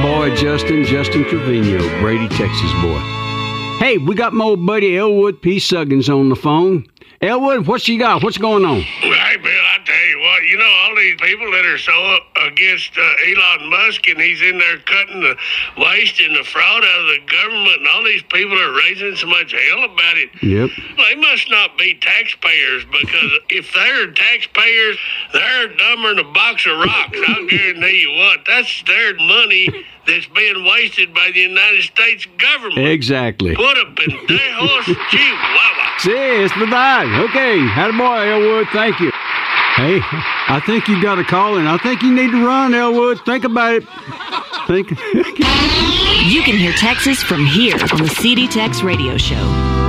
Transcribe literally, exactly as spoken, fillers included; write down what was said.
boy, Justin, Justin Trevino, Brady, Texas boy. Hey, we got my old buddy Elwood P. Suggins on the phone. Elwood, what you got? What's going on? Hey, Bill, I tell you what, you know, all these people that are so against uh, Elon Musk, and he's in there cutting the waste and the fraud out of the government, and all these people are raising so much hell about it. Yep. They must not be taxpayers, because if they're taxpayers, they're dumber than a box of rocks. I'll guarantee you what. That's their money that's being wasted by the United States government. Exactly. Put a pendejos chihuahua. See, it's the vibe. Okay, attaboy, Elwood. Thank you. Hey, I think you got a call, and I think you need to run, Elwood. Think about it. Think. You can hear Texas from here on the C D Tex Radio Show.